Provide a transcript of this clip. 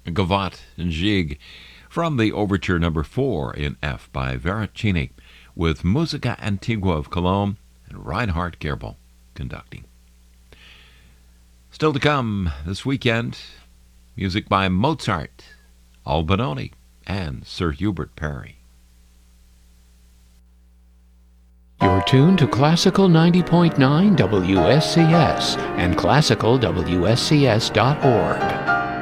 Gavotte and Gigue from the Overture Number 4 in F by Veracini, with Musica Antigua of Cologne and Reinhard Gerbel conducting. Still to come this weekend, music by Mozart, Albinoni, and Sir Hubert Parry. You're tuned to Classical 90.9 WSCS and classicalwscs.org.